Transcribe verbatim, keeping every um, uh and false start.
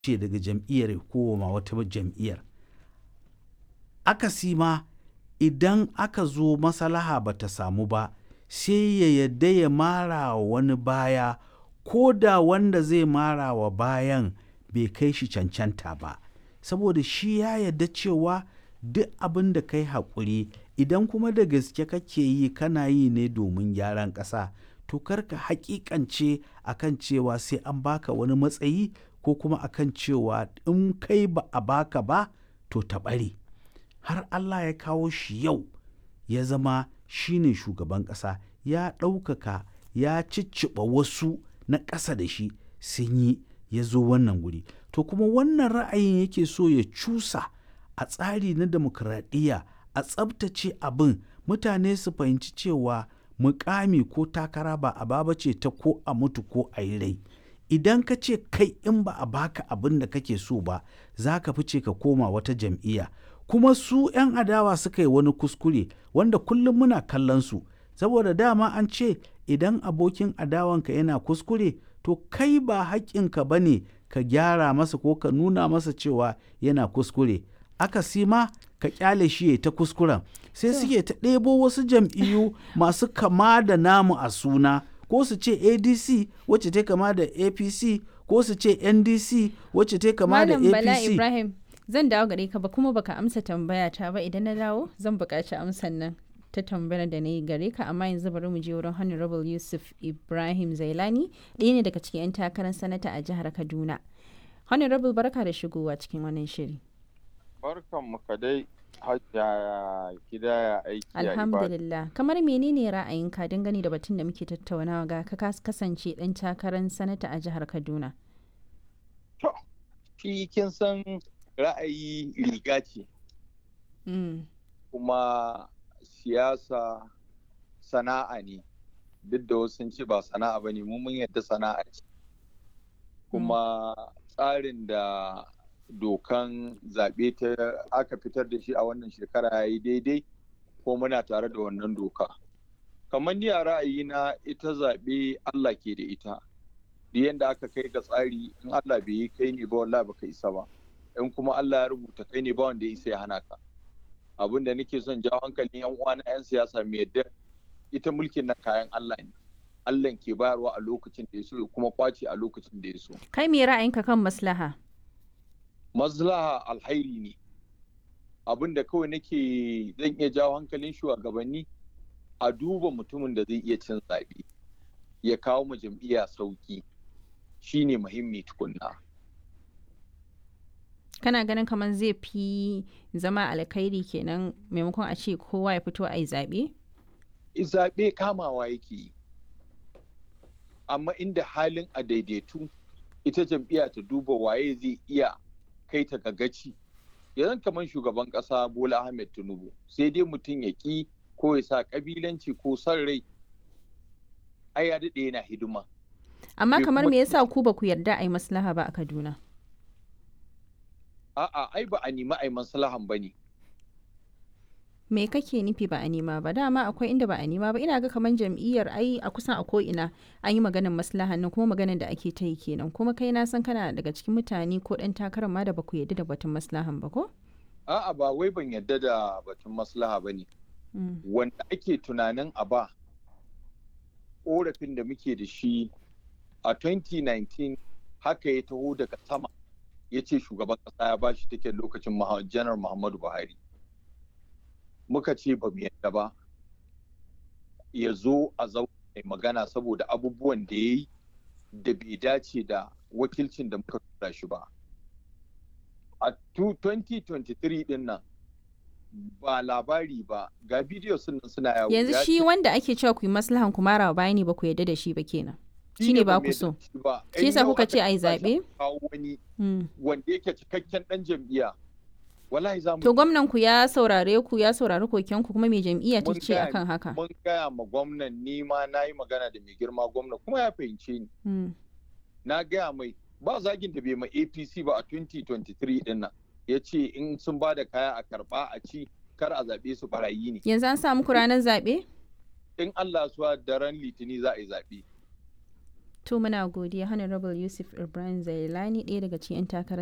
ce daga jam'iyyar ko ma wata jam'iyyar. Akasi ma idan aka zo maslaha ba ta samu ba sai ya yadda ya mara wa wani baya ko da wanda zai mara wa bayan bai kai shi cancanta ba, saboda shi ya yadda cewa duk abin da kai haƙuri idan kuma da gaske kake yi kana yi ne domin gyaran ƙasa, to karka haƙiƙance akan cewa sai an baka wani matsayi ko kuma akan cewa in kai ba a baka ba to ta ɓare. Har Allah ya kawo shi yau ya zama shi ne shugaban ƙasa, ya ɗaukaka ya cicciɓa wasu na ƙasa da shi sun yi ya zo wannan guri. To kuma wannan ra'ayin yake so ya cusa a tsari na demokradiyya, a tsabtace abin, mutane su fahimci cewa mukami ko takara ba a baba ce ta ko a mutu ko a yi rai. Idan ka ce kai in ba a baka abin da kake so ba za ka fice ka koma wata jam'iyya. Kuma su 'yan adawa suka yi wani kuskure wanda kullum muna kallon su, saboda dama an ce idan abokin adawanka yana kuskure to kai ba haƙƙinka ba ne ka gyara masa ko ka nuna masa cewa yana kuskure. Akasi ma ka ƙyale shi ya ta kuskuren, sai suke ta ɗebo wasu jam'iyyu masu kama da namu a suna, ko su ce A D C wacce ta kama da A P C, ko su ce N D C wacce ta kama da A P C. Malam Bala Ibrahim, zan dawo gare ka ba kuma baka amsa tambaya ta ba, idan na dawo zan buƙaci amsan nan ta tambayar da na yi gare ka, amma yanzu bari mu je wurin Honorable Yusuf Ibrahim Zailani, ɗaya ne daga cikin 'yan takarar sanata a jihar Kaduna. Honorable, barka da shigowa cikin wannan shiri. Barkan mu ka dai hajjaya gida ya aiki. Alhamdulillah. Kamar menene ra'ayinka dangane da batun da muke tattaunawa ga ka kasance ɗan takarar sanata a jihar Kaduna? To, shi kin san ra'ayi riga ce. Mm. Kuma siyasa sana'a ne, duk da wasu sun ce ba sana'a ba ne, mun yadda sana'a ce. Kuma tsarin da dokan zaɓe ta aka fitar da shi a wannan shekara ya yi daidai, ko muna tare da wannan doka. Kamar ni a ra'ayina ita zaɓe Allah ke da ita. Da yadda aka kai ga tsari, in Allah bai yi kai ne ba wallahi baka isa ba. In kuma Allah ya rubuta kai ne ba wanda ya isa ya hana ka. Abin da nake son jawo hankalin yan uwa na 'yan siyasa mai yadda ita mulkin nan kayan Allah ne. Allah ke bayarwa a lokacin da ya so kuma kwace a lokacin da ya so. Kai me ra'ayinka kan maslaha? Maslaha alhairi ne. Abin da kawai nake zan iya jawo hankalin shugabanni a duba mutumin da zai iya cin zaɓe ya kawo ma jam'iyya sauki, shine muhimmi tukunna. Kana ganin kamar zai fi zama alkhairi kenan maimakon a ce kowa ya fito a yi zaɓe? Zaɓe kamawa yake yi. Amma inda halin a daidaitu ita jam'iyya ta duba waye zai iya kai ta gagaci. Yanzu kamar shugaban ƙasa Bola Ahmed Tinubu sai dai mutum ya ƙi ko ya sa ƙabilanci ko son rai, ai ya daɗe yana hidima. Amma kamar me yasa ku ba ku yarda a yi maslaha ba a Kaduna? A'a, ai ba a nemi a yi maslahan ba ne. Me kake nufi ba a nema ba? Dama akwai inda ba a nema ba. Ina ga kamar jam'iyyar ai a kusan a ko'ina an yi maganar maslahan nan, kuma maganar da ake ta yi kenan. Kuma kai na san kana daga cikin mutane ko ɗan takarar ma da ba ku yarda da batun maslahan ba ko? A'a, ba wai ban yarda da batun maslaha ba ne. Wanda ake tunanin a ba ƙorafin da muke da shi a twenty nineteen haka ya taho daga sama ya ce shugaban ƙasa ya ba shi take lokacin janar Muhammadu Buhari. Muka ce ba mu yadda ba ya zo a zaune magana saboda abubuwan da ya yi da bai dace da wakilcin da muka tura shi ba. A twenty twenty-three din nan ba labari ba, ga bidiyo sun suna yawo. Yanzu shi wanda ake cewa ku yi maslahan ku mara baya ne ba ku yadda da shi ba kenan. Shi ne ba ku so. Shi yasa kuka ce a yi zaɓe? Wani wanda yake cikakken ɗan jam'iyya. To gwamnan ku ya saurare ku, ya saurari koken ku, kuma mai jam'iyya ta ce akan haka? Mun gaya ma gwamnan, ni ma na yi magana da mai girma gwamna kuma ya fahimce ni. Na gaya mai ba zagin da bai ma A P C ba a twenty twenty-three din nan. Ya ce in sun ba da kaya a karba a ci, kar a zaɓe su barayi ne. Yanzu an sa muku ranar zaɓe? In Allah suwa daren litini za a yi zaɓe. To muna godiya Honorable Yusuf Ibrahim Zailani ɗaya daga cikin 'yan takarar